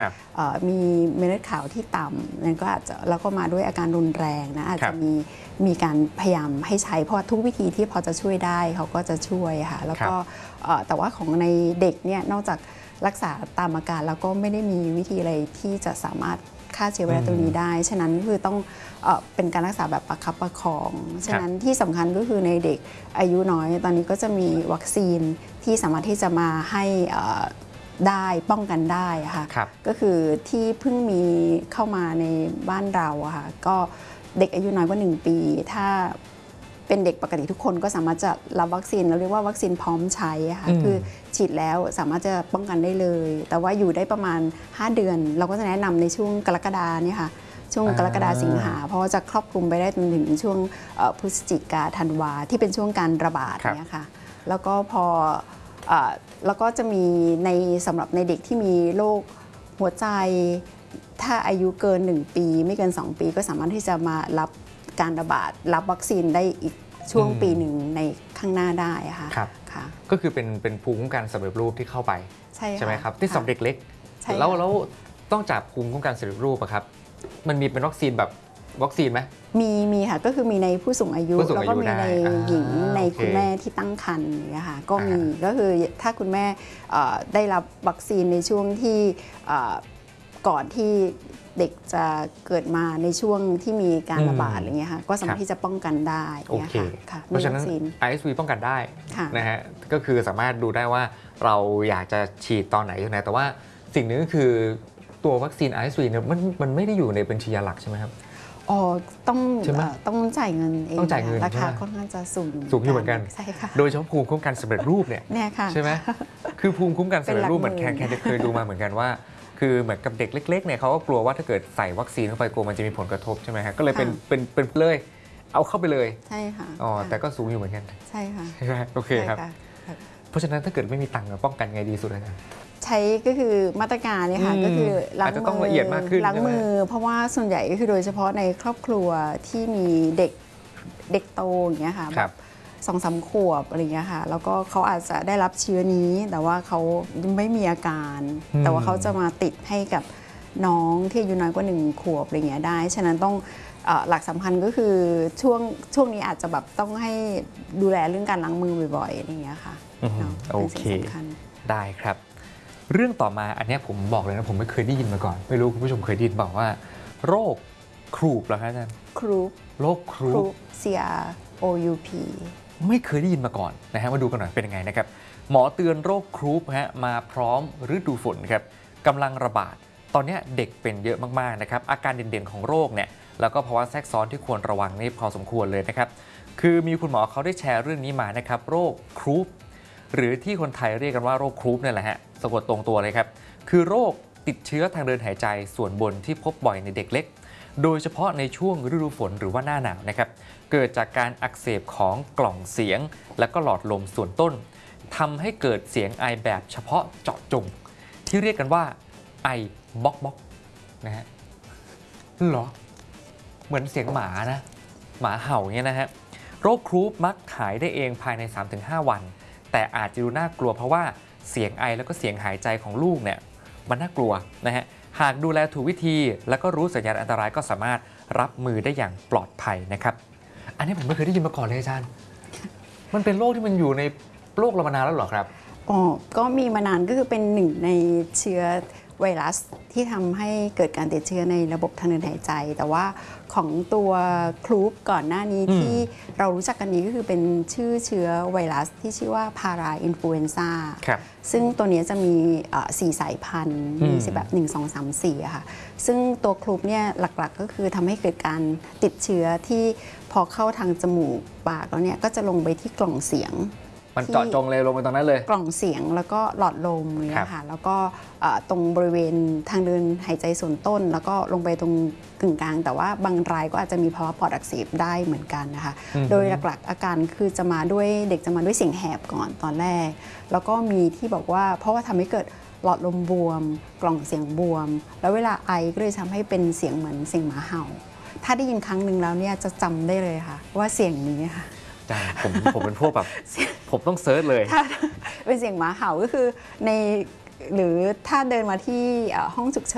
มีเม็ดเลือดขาวที่ต่ำนั่นก็อาจจะแล้วก็มาด้วยอาการรุนแรงนะอาจจะมีการพยายามให้ใช้เพราะทุกวิธีที่พอจะช่วยได้เขาก็จะช่วยค่ะแล้วก็แต่ว่าของในเด็กเนี่ยนอกจากรักษาตามอาการแล้วก็ไม่ได้มีวิธีอะไรที่จะสามารถฆ่าเชื้อไวรัสตัวนี้ได้ฉะนั้นคือต้องเป็นการรักษาแบบประคับประคองฉะนั้นที่สำคัญก็คือในเด็กอายุน้อยตอนนี้ก็จะมีวัคซีนที่สามารถที่จะมาให้ได้ป้องกันได้ค่ะก็คือที่เพิ่งมีเข้ามาในบ้านเราอะค่ะก็เด็กอายุน้อยกว่า1 ปีถ้าเป็นเด็กปกติทุกคนก็สามารถจะรับวัคซีนเราเรียกว่าวัคซีนพร้อมใช้ค่ะคือฉีดแล้วสามารถจะป้องกันได้เลยแต่ว่าอยู่ได้ประมาณ5 เดือนเราก็จะแนะนำในช่วงกรกฎาเนี่ยค่ะช่วงกรกฎาสิงหาเพราะว่าจะครอบคลุมไปได้จนถึงช่วงพฤศจิกาธันวาที่เป็นช่วงการระบาดเนี่ยค่ะแล้วก็พอแล้วก็จะมีในสำหรับในเด็กที่มีโรคหัวใจถ้าอายุเกิน1 ปีไม่เกิน2 ปีก็สามารถที่จะมารับการระบาดรับวัคซีนได้อีกช่วงปีหนึ่งในข้างหน้าได้ค่ะค่ะก็คือเป็นภูมิคุ้มกันสำเร็จรูปที่เข้าไปใช่ไหมครับที่สำหรับเด็กเล็กแล้วต้องจากภูมิคุ้มกันสำเร็จรูปอะครับมันมีเป็นวัคซีนแบบวัคซีนไหมมีค่ะก็คือมีในผู้สูงอายุแล้วก็มีในหญิงในคุณแม่ที่ตั้งครรภ์เนี่ยค่ะก็มีก็คือถ้าคุณแม่ได้รับวัคซีนในช่วงที่ก่อนที่เด็กจะเกิดมาในช่วงที่มีการระบาดอะไรเงี้ยค่ะก็สามารถที่จะป้องกันได้เนี่ยค่ะเพราะฉะนั้น RSV ป้องกันได้นะฮะก็คือสามารถดูได้ว่าเราอยากจะฉีดตอนไหนยังไงแต่ว่าสิ่งนึงก็คือตัววัคซีน RSV เนี่ยมันไม่ได้อยู่ในบัญชียาหลักใช่ไหมครับต้องจ่ายเงินเองราคาค่อนข้างจะสูงอยู่เหมือนกันใช่ค่ะโดยเฉพาะภูมิคุ้มกันสำเร็จรูปเนี่ยใช่ไหมคือภูมิคุ้มกันสำเร็จรูปเหมือนแคนเคยดูมาเหมือนกันว่าคือเหมือนกับเด็กเล็กๆเนี่ยเขาก็กลัวว่าถ้าเกิดใส่วัคซีนเข้าไปกลัวมันจะมีผลกระทบใช่ไหมฮะก็เลยเป็นเลยเอาเข้าไปเลยใช่ค่ะแต่ก็สูงอยู่เหมือนกันใช่ค่ะใช่ไหมโอเคครับเพราะฉะนั้นถ้าเกิดไม่มีตังค์ป้องกันไงดีสุดเลยนะใช้ก็คือมาตรการเนี่ยค่ะก็คือล้างมือล้างมือเพราะว่าส่วนใหญ่ก็คือโดยเฉพาะในครอบครัวที่มีเด็กโตอย่างเงี้ยค่ะแบบ2-3 ขวบอะไรเงี้ยค่ะแล้วก็เขาอาจจะได้รับเชื้อนี้แต่ว่าเขาไม่มีอาการแต่ว่าเขาจะมาติดให้กับน้องที่อายุน้อยกว่า1 ขวบอะไรเงี้ยได้ฉะนั้นต้องหลักสำคัญก็คือช่วงนี้อาจจะแบบต้องให้ดูแลเรื่องการล้างมือบ่อยๆอะไรเงี้ยค่ะโอเคได้ครับเรื่องต่อมาอันนี้ผมบอกเลยนะผมไม่เคยได้ยินมาก่อนไม่รู้คุณผู้ชมเคยได้ยินบอกว่าโรคครูปเหรอครับอาจารย์โรคครูป CROUP ไม่เคยได้ยินมาก่อนนะฮะมาดูกันหน่อยเป็นยังไงนะครับหมอเตือนโรคครูปฮะมาพร้อมฤดูฝนครับกำลังระบาดตอนนี้เด็กเป็นเยอะมากๆนะครับอาการเด่นๆของโรคเนี่ยแล้วก็ภาวะแทรกซ้อนที่ควรระวังนี่พอสมควรเลยนะครับคือมีคุณหมอเขาได้แชร์เรื่องนี้มานะครับโรคครูปหรือที่คนไทยเรียกกันว่าโรคครูปเนี่ยแหละฮะสะกดตรงตัวเลยครับคือโรคติดเชื้อทางเดินหายใจส่วนบนที่พบบ่อยในเด็กเล็กโดยเฉพาะในช่วงฤดูฝนหรือว่าหน้าหนาวนะครับเกิดจากการอักเสบของกล่องเสียงและก็หลอดลมส่วนต้นทำให้เกิดเสียงไอแบบเฉพาะเจาะจงที่เรียกกันว่าไอบล็อกนะฮะเหรอเหมือนเสียงหมานะหมาเห่าเนี่ยนะฮะโรคครูปมักหายได้เองภายใน 3-5 วันแต่อาจจะดูน่ากลัวเพราะว่าเสียงไอแล้วก็เสียงหายใจของลูกเนี่ยมันน่ากลัวนะฮะหากดูแลถูกวิธีแล้วก็รู้สัญญาณอันตรายก็สามารถรับมือได้อย่างปลอดภัยนะครับอันนี้ผมไม่เคยได้ยินมาก่อนเลยอาจารย์มันเป็นโรคที่มันอยู่ในโลกเรามานานแล้วเหรอครับก็มีมานานก็คือเป็นหนึ่งในเชื้อไวรัสที่ทำให้เกิดการติดเชื้อในระบบทางเดินหายใจแต่ว่าของตัวครูปก่อนหน้านี้ที่เรารู้จักกันนี้ก็คือเป็นชื่อเชื้อไวรัสที่ชื่อว่าพาราอินฟลูเอนซ่าซึ่งตัวนี้จะมี4 สายพันธุ์มีแบบ1 2 3 4ค่ะซึ่งตัวครูปเนี่ยหลักๆก็คือทำให้เกิดการติดเชื้อที่พอเข้าทางจมูกปากแล้วเนี่ยก็จะลงไปที่กล่องเสียงมันเจาะจงเลยลงไปตรงนั้นเลยกล่องเสียงแล้วก็หลอดลมเนี่ยค่ะแล้วก็ตรงบริเวณทางเดินหายใจส่วนต้นแล้วก็ลงไปตรงกึ่งกลางแต่ว่าบางรายก็อาจจะมีภาวะปอดอักเสบได้เหมือนกันนะคะโดยหลักๆอาการคือจะมาด้วยเด็กจะมาด้วยเสียงแหบก่อนตอนแรกแล้วก็มีที่บอกว่าเพราะว่าทำให้เกิดหลอดลมบวมกล่องเสียงบวมแล้วเวลาไอก็เลยทำให้เป็นเสียงเหมือนเสียงหมาเห่าถ้าได้ยินครั้งหนึ่งแล้วเนี่ยจะจำได้เลยค่ะว่าเสียงนี้ค่ะผมเป็นพวกแบบผมต้องเซิร์ชเลยเป็นเสียงหมาเห่าก็คือในหรือถ้าเดินมาที่ห้องฉุกเฉิน